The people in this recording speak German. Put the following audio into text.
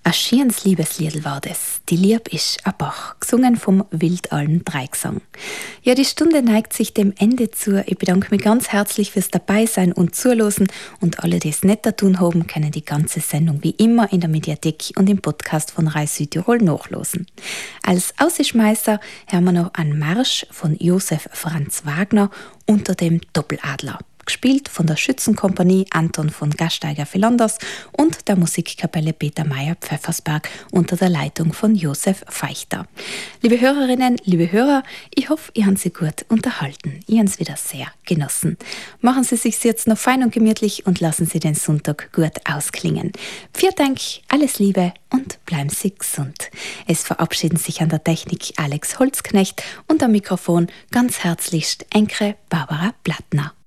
Ein schönes Liebesliedl war das. Die Lieb ist a Bach, gesungen vom Wildallen Dreigesang. Ja, die Stunde neigt sich dem Ende zu. Ich bedanke mich ganz herzlich fürs Dabeisein und Zuhören. Und alle, die es nicht tun haben, können die ganze Sendung wie immer in der Mediathek und im Podcast von Rai Südtirol nachlosen. Als Ausschmeißer hören wir noch einen Marsch von Josef Franz Wagner unter dem Doppeladler. Gespielt von der Schützenkompanie Anton von Gasteiger-Villanders und der Musikkapelle Peter Meyer-Pfeffersberg unter der Leitung von Josef Feichter. Liebe Hörerinnen, liebe Hörer, ich hoffe, ihr habt Sie gut unterhalten. Ich habe es wieder sehr genossen. Machen Sie sich jetzt noch fein und gemütlich und lassen Sie den Sonntag gut ausklingen. Vielen Dank, alles Liebe und bleiben Sie gesund. Es verabschieden sich an der Technik Alex Holzknecht und am Mikrofon ganz herzlichst Enke Barbara Plattner.